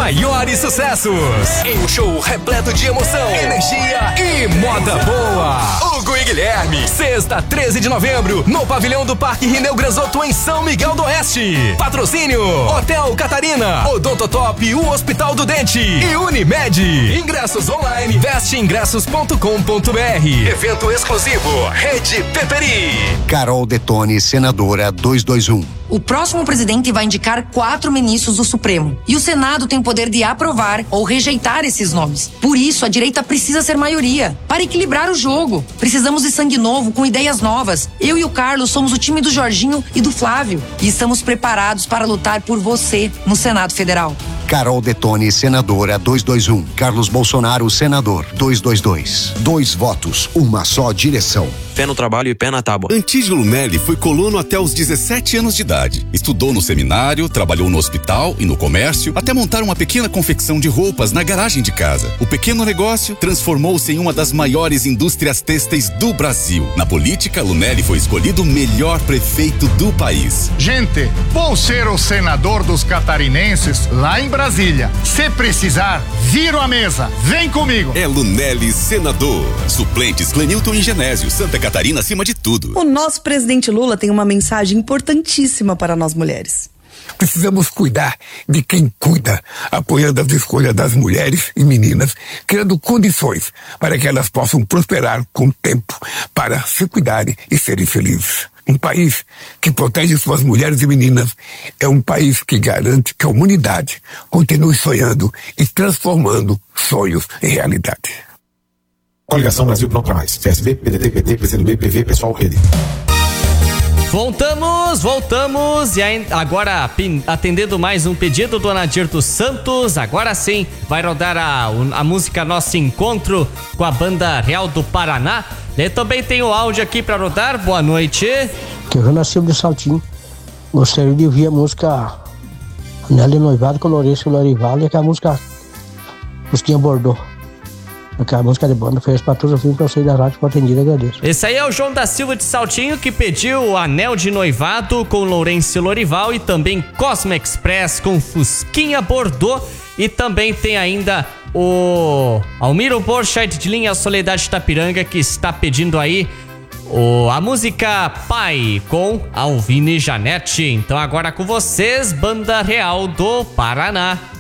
maiores sucessos em um show repleto de emoção, energia e moda boa. Hugo e Guilherme, sexta, 13 de novembro, no pavilhão do Parque Rineu Granzotto, em São Miguel do Oeste. Patrocínio Hotel Catarina, Odontotop, o Hospital do Dente e Unimed. Ingressos online, vesteingressos.com.br. Evento exclusivo, Rede Peperi. Carol Detone, senadora 221. O próximo presidente vai indicar 4 ministros do Supremo. E o Senado tem o poder de aprovar ou rejeitar esses nomes. Por isso, a direita precisa ser maioria. Para equilibrar o jogo. Precisamos de sangue novo, com ideias novas. Eu e o Carlos somos o time do Jorginho e do Flávio. E estamos preparados para lutar por você no Senado Federal. Carol Detone, senadora 221. Carlos Bolsonaro, senador 222. 2 votos, uma só direção. Pé no trabalho e pé na tábua. Antídio Lunelli foi colono até os 17 anos de idade. Estudou no seminário, trabalhou no hospital e no comércio, até montar uma pequena confecção de roupas na garagem de casa. O pequeno negócio transformou-se em uma das maiores indústrias têxteis do Brasil. Na política, Lunelli foi escolhido o melhor prefeito do país. Gente, vou ser o senador dos catarinenses lá em Brasília. Se precisar, viro a mesa. Vem comigo. É Lunelli, senador. Suplentes Clenilton e Genésio, Santa Catarina acima de tudo. O nosso presidente Lula tem uma mensagem importantíssima para nós mulheres. Precisamos cuidar de quem cuida, apoiando as escolhas das mulheres e meninas, criando condições para que elas possam prosperar com o tempo, para se cuidarem e serem felizes. Um país que protege suas mulheres e meninas é um país que garante que a humanidade continue sonhando e transformando sonhos em realidade. Coligação Brasil Pronto Mais. PSB, PDT, PT, PCdoB, PV, Pessoal, Rede. Voltamos e agora atendendo mais um pedido do Anadir dos Santos. Agora sim vai rodar a música Nosso Encontro com a Banda Real do Paraná. E também tem o áudio aqui pra rodar. Boa noite. Que eu nasci de Saltinho. Gostaria de ouvir a música Anel de Noivado com Lourenço Lorival e aquela música Busquinha Bordô. Aquela música de banda fez pra todos os filmes que eu sei da rádio, por atendido, agradeço. Esse aí é o João da Silva de Saltinho, que pediu o Anel de Noivado com Lourenço Lorival e também Cosmo Express com Fusquinha Bordeaux. E também tem ainda o Almiro Borchardt de linha Soledade Tapiranga, que está pedindo aí a música Pai com Alvine Janete. Então agora com vocês, Banda Real do Paraná.